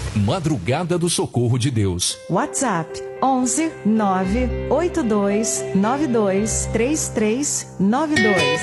Madrugada do Socorro de Deus. WhatsApp 11 982 92 3392.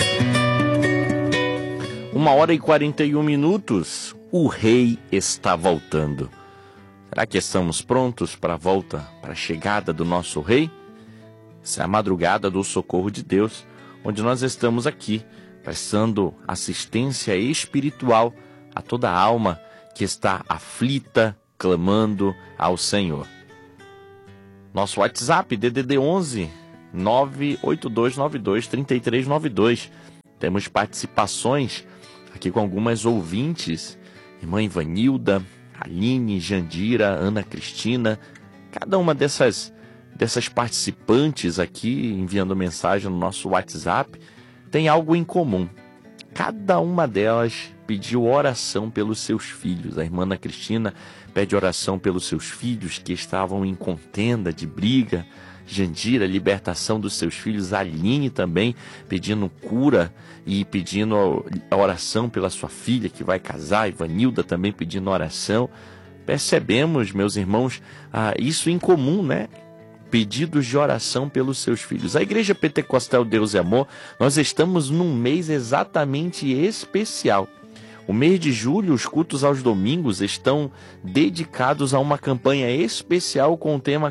1h41. O Rei está voltando. Será que estamos prontos para a volta, para a chegada do nosso Rei? Essa é a Madrugada do Socorro de Deus, onde nós estamos aqui, prestando assistência espiritual a toda alma que está aflita, clamando ao Senhor. Nosso WhatsApp, DDD 11 98292 3392. Temos participações aqui com algumas ouvintes, irmã Ivanilda, Aline, Jandira, Ana Cristina, cada uma dessas participantes aqui enviando mensagem no nosso WhatsApp tem algo em comum. Cada uma delas pediu oração pelos seus filhos. A irmã Ana Cristina pede oração pelos seus filhos que estavam em contenda, de briga. Jandira, libertação dos seus filhos. Aline também pedindo cura e pedindo a oração pela sua filha que vai casar. Ivanilda também pedindo oração. Percebemos, meus irmãos, isso em comum, né? Pedidos de oração pelos seus filhos. A Igreja Pentecostal Deus e Amor, nós estamos num mês exatamente especial. O mês de julho, os cultos aos domingos estão dedicados a uma campanha especial com o tema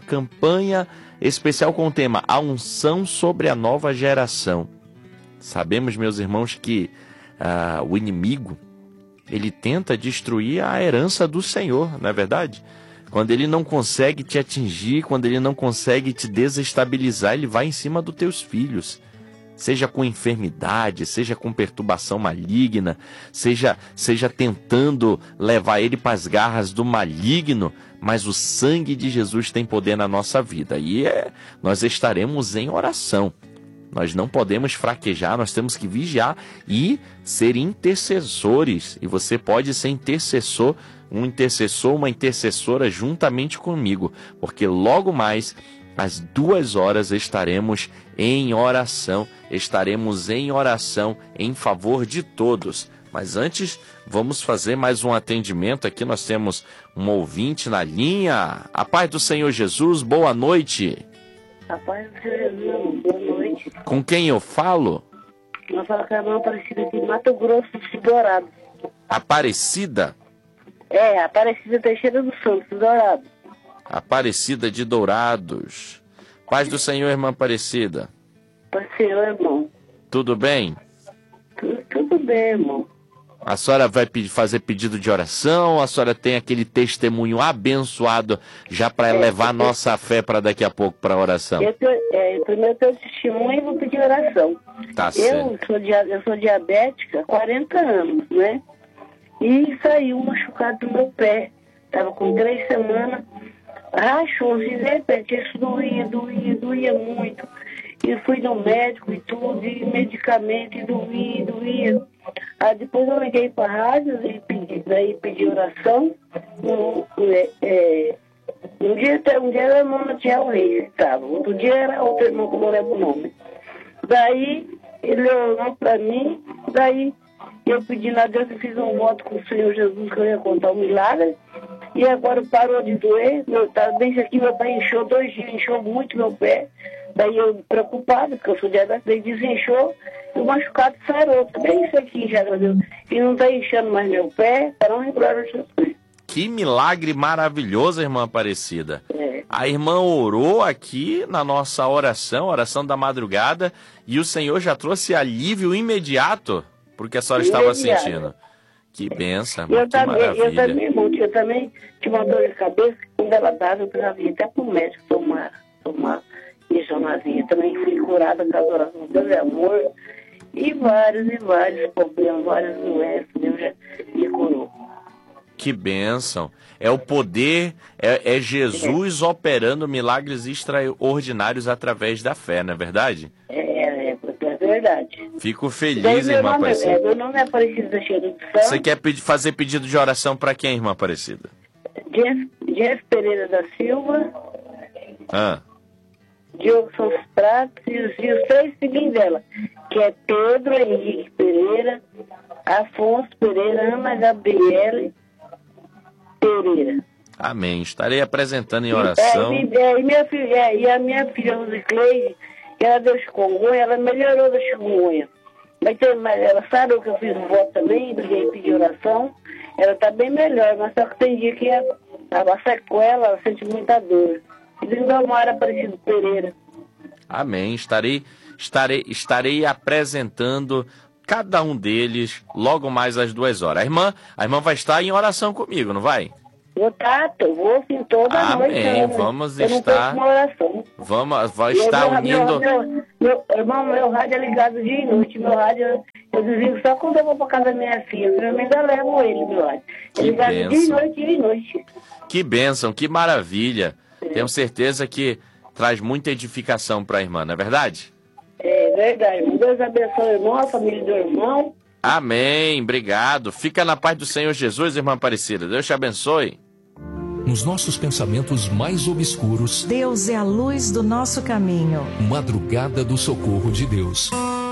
A Unção sobre a Nova Geração. Sabemos, meus irmãos, que o inimigo, ele tenta destruir a herança do Senhor, não é verdade? Quando ele não consegue te atingir, quando ele não consegue te desestabilizar, ele vai em cima dos teus filhos. Seja com enfermidade, seja com perturbação maligna, seja tentando levar ele para as garras do maligno, mas o sangue de Jesus tem poder na nossa vida. E nós estaremos em oração. Nós não podemos fraquejar, nós temos que vigiar e ser intercessores. E você pode ser intercessor, um intercessor, uma intercessora juntamente comigo, porque logo mais às 2h estaremos em oração em favor de todos. Mas antes, vamos fazer mais um atendimento aqui. Nós temos um ouvinte na linha. A paz do Senhor Jesus, boa noite. A paz do Senhor Jesus, boa noite. Com quem eu falo? Nós falamos com a irmã Aparecida aqui de Mato Grosso de Dourado. Aparecida? Aparecida Teixeira dos Santos, Dourado. Aparecida de Dourados. Paz do Senhor, irmã Aparecida. Paz do Senhor, irmão. Tudo bem? Tudo bem, irmão. A senhora vai fazer pedido de oração? A senhora tem aquele testemunho abençoado já para levar a nossa fé para daqui a pouco para a oração? Primeiro eu tenho testemunho e vou pedir oração. Tá certo. Eu sou diabética há 40 anos, né? E saiu machucado do meu pé. Estava com 3 semanas. Rachou, de repente, isso doía muito. E fui no médico e tudo, e medicamento, e doía. Aí depois eu liguei para a rádio e pedi oração. Um dia era a irmã Tiel Reis, estava. Outro dia era outro irmão que eu não lembro o nome. Daí ele olhou para mim, daí eu pedi a Deus e fiz um voto com o Senhor Jesus que eu ia contar um milagre. E agora parou de doer, desde aqui meu pé inchou 2 dias, inchou muito meu pé. Daí eu preocupado, porque eu sou diabético, daí desinchou e o machucado sarou. Bem isso aqui já, meu Deus. E não está inchando mais meu pé, para não lembrar de Jesus. Que milagre maravilhoso, irmã Aparecida. A irmã orou aqui na nossa oração da madrugada, e o Senhor já trouxe alívio imediato porque a senhora estava sentindo. Que bênção, irmã, que maravilha. Eu também tinha uma dor de cabeça, que quando ela dava, eu precisava ir até para o médico tomar injeçãozinha. Também fui curada com as orações de Deus e amor, e vários problemas, várias doenças, Deus já me curou. Que bênção. É o poder, é Jesus operando milagres extraordinários através da fé, não é verdade? É verdade. Fico feliz, irmã Aparecida. Meu nome é Aparecida Teixeira dos Santos. Você quer fazer pedido de oração para quem, irmã Aparecida? Jeff Pereira da Silva. Diogo Santos Pratos e os 3 filhinhos dela, que é Pedro Henrique Pereira, Afonso Pereira, Ana Gabriele Pereira. Amém. Estarei apresentando em oração. E a minha filha, Rosicleide, que ela deu chikungunya, ela melhorou da chikungunya. Mas ela sabe o que eu fiz o voto também, briguei e pedi oração. Ela está bem melhor, mas só que tem dia que a sequela, ela sente muita dor. E Deus dá uma hora Aparecido Pereira. Amém. Estarei apresentando cada um deles logo mais às 2h. A irmã vai estar em oração comigo, não vai? Eu vou sim toda noite. Amém. Vamos estar. Vai estar unindo. Meu rádio é ligado dia e noite. Meu rádio eu desligo só quando eu vou para casa da minha filha. Eu ainda levo ele, meu rádio. É ligado dia e noite. Que bênção, que maravilha. Tenho certeza que traz muita edificação para a irmã, não é verdade? É verdade. Deus abençoe o irmão, a família do irmão. Amém. Obrigado. Fica na paz do Senhor Jesus, irmã Aparecida. Deus te abençoe. Nos nossos pensamentos mais obscuros, Deus é a luz do nosso caminho. Madrugada do Socorro de Deus.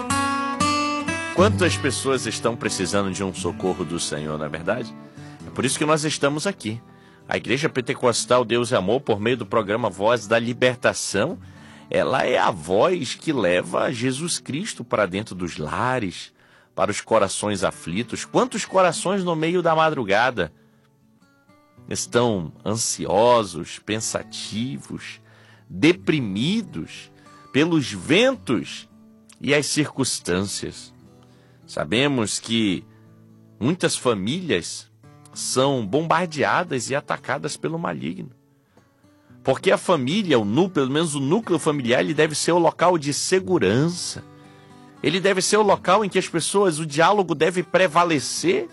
Quantas pessoas estão precisando de um socorro do Senhor, não é verdade? É por isso que nós estamos aqui. A Igreja Pentecostal Deus e Amor, por meio do programa Voz da Libertação, ela é a voz que leva Jesus Cristo para dentro dos lares, para os corações aflitos. Quantos corações no meio da madrugada estão ansiosos, pensativos, deprimidos pelos ventos e as circunstâncias. Sabemos que muitas famílias são bombardeadas e atacadas pelo maligno. Porque a família, pelo menos o núcleo familiar, ele deve ser o local de segurança. Ele deve ser o local em que as pessoas, o diálogo deve prevalecer.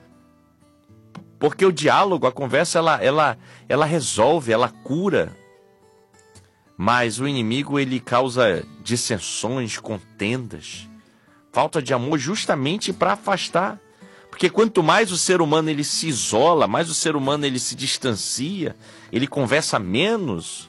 Porque o diálogo, a conversa, ela resolve, ela cura. Mas o inimigo, ele causa dissensões, contendas, falta de amor justamente para afastar. Porque quanto mais o ser humano ele se isola, mais o ser humano ele se distancia, ele conversa menos,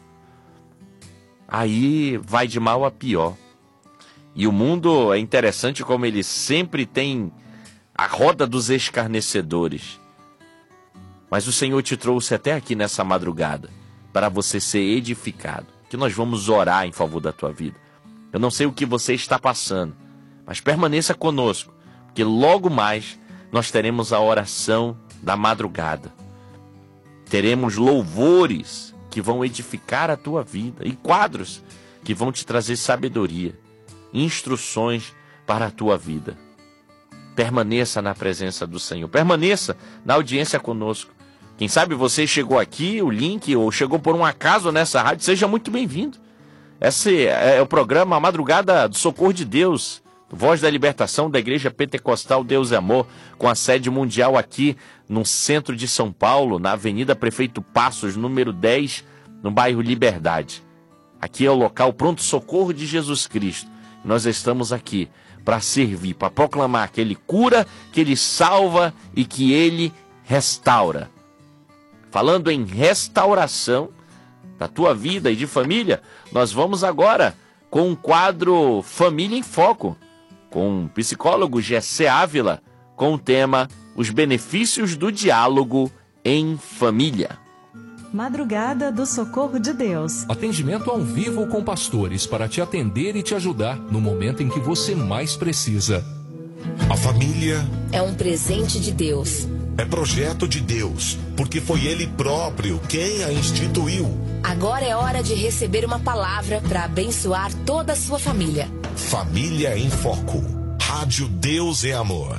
aí vai de mal a pior. E o mundo é interessante como ele sempre tem a roda dos escarnecedores. Mas o Senhor te trouxe até aqui nessa madrugada para você ser edificado, que nós vamos orar em favor da tua vida. Eu não sei o que você está passando, mas permaneça conosco, porque logo mais nós teremos a oração da madrugada. Teremos louvores que vão edificar a tua vida e quadros que vão te trazer sabedoria, instruções para a tua vida. Permaneça na presença do Senhor, permaneça na audiência conosco. Quem sabe você chegou aqui, o link, ou chegou por um acaso nessa rádio, seja muito bem-vindo. Esse é o programa A Madrugada do Socorro de Deus, Voz da Libertação da Igreja Pentecostal Deus e Amor, com a sede mundial aqui no centro de São Paulo, na Avenida Prefeito Passos, número 10, no bairro Liberdade. Aqui é o local pronto-socorro de Jesus Cristo. Nós estamos aqui para servir, para proclamar que Ele cura, que Ele salva e que Ele restaura. Falando em restauração da tua vida e de família, nós vamos agora com um quadro Família em Foco, com o psicólogo Gessé Ávila, com o tema Os Benefícios do Diálogo em Família. Madrugada do Socorro de Deus. Atendimento ao vivo com pastores para te atender e te ajudar no momento em que você mais precisa. A família é um presente de Deus. É projeto de Deus, porque foi Ele próprio quem a instituiu. Agora é hora de receber uma palavra para abençoar toda a sua família. Família em Foco. Rádio Deus é Amor.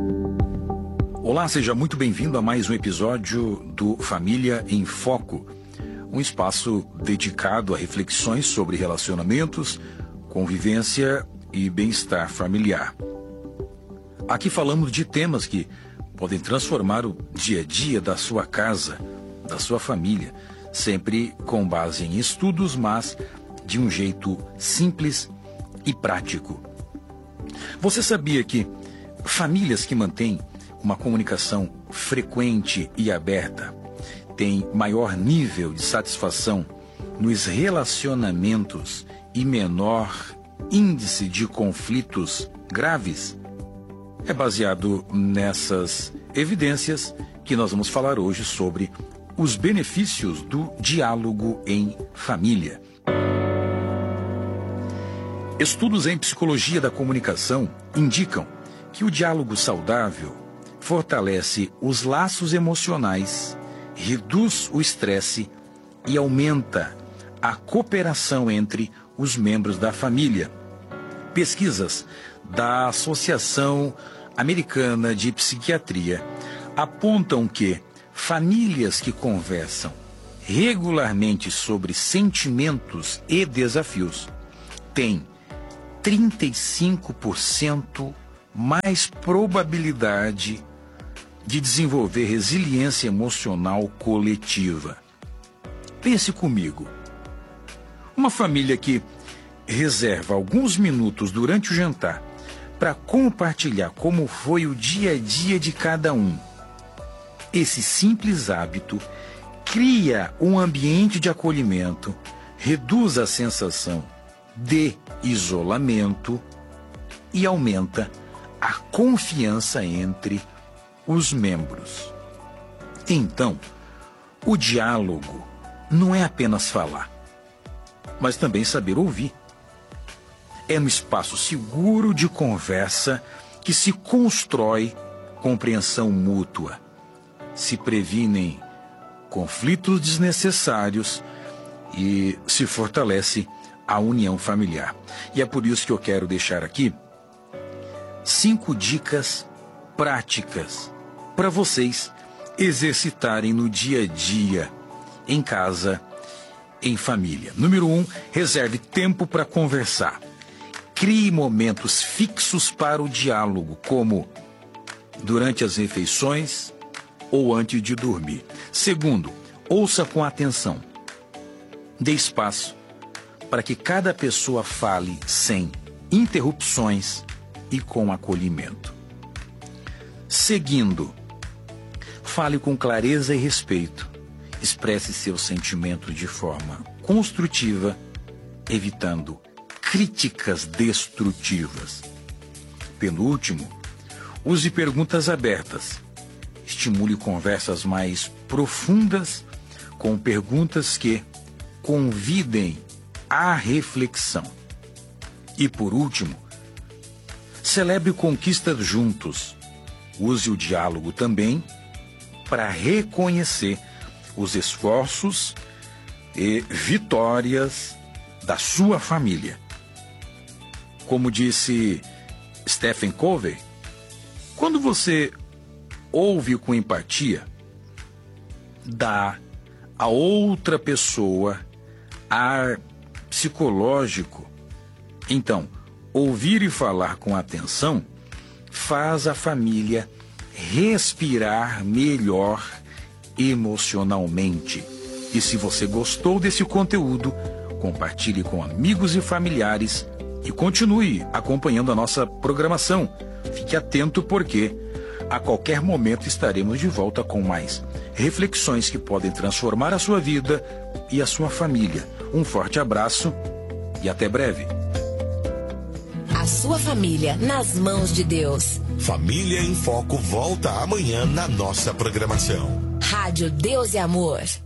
Olá, seja muito bem-vindo a mais um episódio do Família em Foco. Um espaço dedicado a reflexões sobre relacionamentos, convivência e bem-estar familiar. Aqui falamos de temas que podem transformar o dia a dia da sua casa, da sua família, sempre com base em estudos, mas de um jeito simples e prático. Você sabia que famílias que mantêm uma comunicação frequente e aberta têm maior nível de satisfação nos relacionamentos e menor índice de conflitos graves? É baseado nessas evidências que nós vamos falar hoje sobre os benefícios do diálogo em família. Estudos em psicologia da comunicação indicam que o diálogo saudável fortalece os laços emocionais, reduz o estresse e aumenta a cooperação entre os membros da família. Pesquisas da Associação Americana de Psiquiatria apontam que famílias que conversam regularmente sobre sentimentos e desafios têm 35% mais probabilidade de desenvolver resiliência emocional coletiva. Pense comigo. Uma família que reserva alguns minutos durante o jantar para compartilhar como foi o dia a dia de cada um. Esse simples hábito cria um ambiente de acolhimento, reduz a sensação de isolamento e aumenta a confiança entre os membros. Então, o diálogo não é apenas falar, mas também saber ouvir. É no espaço seguro de conversa que se constrói compreensão mútua, se previnem conflitos desnecessários e se fortalece a união familiar. E é por isso que eu quero deixar aqui 5 dicas práticas para vocês exercitarem no dia a dia, em casa, em família. Número 1, reserve tempo para conversar. Crie momentos fixos para o diálogo, como durante as refeições ou antes de dormir. Segundo, ouça com atenção. Dê espaço para que cada pessoa fale sem interrupções e com acolhimento. Seguindo, fale com clareza e respeito. Expresse seus sentimentos de forma construtiva, evitando críticas destrutivas. Penúltimo, use perguntas abertas. Estimule conversas mais profundas com perguntas que convidem à reflexão. E por último, celebre conquistas juntos. Use o diálogo também para reconhecer os esforços e vitórias da sua família. Como disse Stephen Covey, quando você ouve com empatia, dá a outra pessoa ar psicológico. Então, ouvir e falar com atenção faz a família respirar melhor emocionalmente. E se você gostou desse conteúdo, compartilhe com amigos e familiares e continue acompanhando a nossa programação. Fique atento porque a qualquer momento estaremos de volta com mais reflexões que podem transformar a sua vida e a sua família. Um forte abraço e até breve. A sua família nas mãos de Deus. Família em Foco volta amanhã na nossa programação. Rádio Deus e Amor.